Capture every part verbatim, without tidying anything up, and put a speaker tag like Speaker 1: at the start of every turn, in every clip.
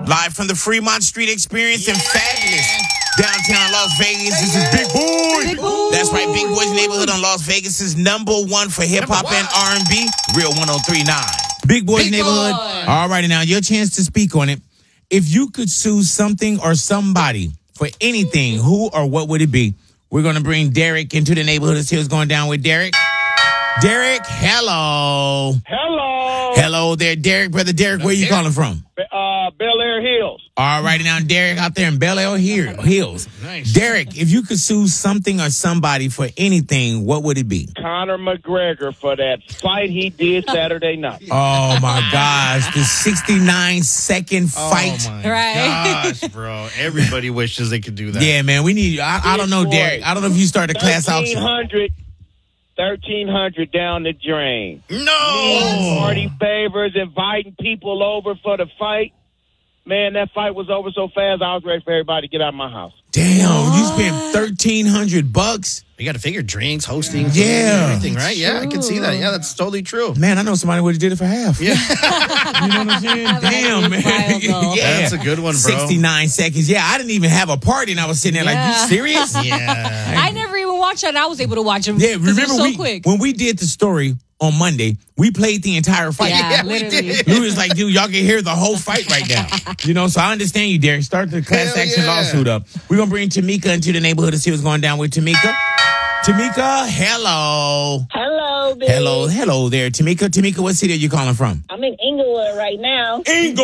Speaker 1: Live from the Fremont Street Experience in fabulous downtown Las Vegas. This is Big Boy.
Speaker 2: Big Boy.
Speaker 1: That's right, Big Boy's Neighborhood on Las Vegas' number one for hip-hop and R and B. Real one oh three point nine. Big Boy's
Speaker 2: Big
Speaker 1: Neighborhood.
Speaker 2: Boy.
Speaker 1: All righty, now, your chance to speak on it. If you could sue something or somebody for anything, who or what would it be? We're going to bring Derek into the neighborhood. Let's see what's going down with Derek. Derek, hello.
Speaker 3: Hello.
Speaker 1: Hello there, Derek. Brother Derek, where you calling from?
Speaker 3: Uh, Bel Air Hills.
Speaker 1: All righty now, Derek out there in Bel Air Hills.
Speaker 2: Nice.
Speaker 1: Derek, if you could sue something or somebody for anything, what would it be?
Speaker 3: Conor McGregor for that fight he did Saturday night.
Speaker 1: Oh, my gosh. The sixty-nine second fight.
Speaker 4: Oh my
Speaker 5: Right.
Speaker 4: gosh, bro. Everybody wishes they could do that.
Speaker 1: Yeah, man, we need you. I, I don't know, Derek. I don't know if you started a class
Speaker 3: thirteen
Speaker 1: auction.
Speaker 3: hundred thirteen hundred down the drain.
Speaker 4: No.
Speaker 3: Party favors, inviting people over for the fight. Man, that fight was over so fast, I was ready for everybody to get out of my house.
Speaker 1: Damn, you spent thirteen hundred bucks?
Speaker 4: You got to figure drinks, hosting, food,
Speaker 1: Yeah.
Speaker 4: everything, right? Yeah, I can see that. Yeah, that's totally true.
Speaker 1: Man, I know somebody would have did it for half.
Speaker 4: Yeah.
Speaker 1: You know what I'm saying? Damn, man.
Speaker 5: wild, though.
Speaker 1: Yeah.
Speaker 4: That's a good one, bro.
Speaker 1: sixty-nine seconds. Yeah, I didn't even have a party, and I was sitting there
Speaker 5: Yeah.
Speaker 1: like, you serious?
Speaker 4: Yeah.
Speaker 5: I never even watched it. I was able to watch him.
Speaker 1: Yeah,
Speaker 5: 'cause it was
Speaker 1: remember
Speaker 5: so
Speaker 1: we,
Speaker 5: quick.
Speaker 1: when we did the story on Monday, we played the entire fight.
Speaker 5: Yeah,
Speaker 4: Yeah, we
Speaker 5: literally.
Speaker 4: did.
Speaker 1: We was like, dude, y'all can hear the whole fight right now. You know, so I understand you, Derek. Start the class
Speaker 4: Hell
Speaker 1: action
Speaker 4: yeah.
Speaker 1: lawsuit up. We're going to bring Tamika into the neighborhood to see what's going down with Tamika. Tamika, hello.
Speaker 6: Hello, babe.
Speaker 1: Hello, hello there. Tamika, Tamika, what city are you calling from?
Speaker 6: I'm in Inglewood right now.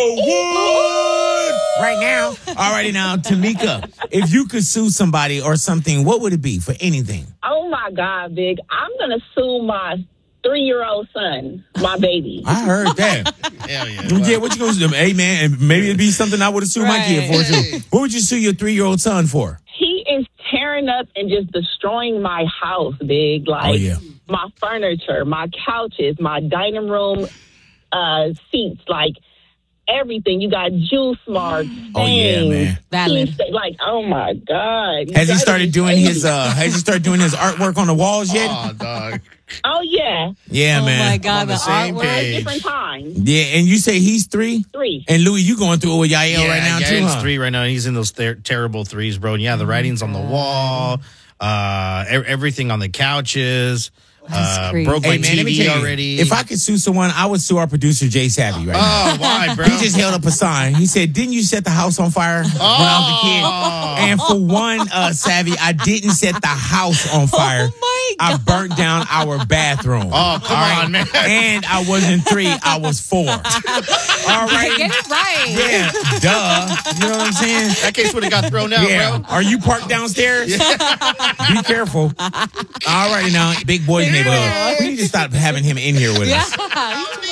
Speaker 1: Inglewood! Right now. All righty now, Tamika, if you could sue somebody or something, what would it be for anything?
Speaker 6: Oh my God, Big. I'm gonna sue my three-year-old son, my baby.
Speaker 1: I heard that.
Speaker 4: Hell yeah.
Speaker 1: Yeah, what you gonna do? Hey, man, and maybe it'd be something I would have sued my kid for, too. What would you sue your three-year-old son for?
Speaker 6: He is tearing up and just destroying my house, Big. Like
Speaker 1: Oh, yeah.
Speaker 6: my furniture, my couches, my dining room uh, seats, like everything. You got juice marks.
Speaker 1: Oh, yeah,
Speaker 6: stains,
Speaker 1: man.
Speaker 5: Valid.
Speaker 6: teeth sta- Like, oh my God.
Speaker 1: Has he
Speaker 6: That
Speaker 1: started
Speaker 6: is
Speaker 1: doing his
Speaker 6: crazy.
Speaker 1: uh has he started doing his artwork on the walls yet?
Speaker 4: Oh, dog.
Speaker 6: Oh yeah.
Speaker 1: Yeah,
Speaker 5: Oh
Speaker 1: man.
Speaker 5: my God,
Speaker 4: on the
Speaker 5: the,
Speaker 4: same
Speaker 5: artwork.
Speaker 4: page.
Speaker 6: Different times.
Speaker 1: Yeah, and you say he's three?
Speaker 6: Three.
Speaker 1: And Louis, you going through it with Yael
Speaker 4: Yeah,
Speaker 1: right now,
Speaker 4: yeah,
Speaker 1: too,
Speaker 4: he's
Speaker 1: huh?
Speaker 4: three right now. He's in those ter- terrible threes, bro. And yeah, the writing's on the wall, uh, e- everything on the couches. Uh,
Speaker 5: crazy.
Speaker 4: broke my
Speaker 1: Hey, man,
Speaker 4: T
Speaker 1: let me
Speaker 4: V
Speaker 1: tell you,
Speaker 4: already.
Speaker 1: if I could sue someone, I would sue our producer, Jay Savvy, right now.
Speaker 4: Oh, why, bro?
Speaker 1: He just held up a sign. He said, didn't you set the house on fire when I was a kid? And for one, uh, Savvy, I didn't set the house on fire.
Speaker 5: Oh, my
Speaker 1: I
Speaker 5: God.
Speaker 1: burnt down our bathroom.
Speaker 4: Oh, come on, man.
Speaker 1: And I wasn't three, I was four. All right.
Speaker 5: Get it right.
Speaker 1: Yeah, duh. You know what I'm saying?
Speaker 4: That case would have got thrown out,
Speaker 1: Yeah.
Speaker 4: bro.
Speaker 1: Are you parked downstairs? Be careful. All righty now, Big Boy's Neighborhood. We need to stop having him in here with us.
Speaker 5: Yeah.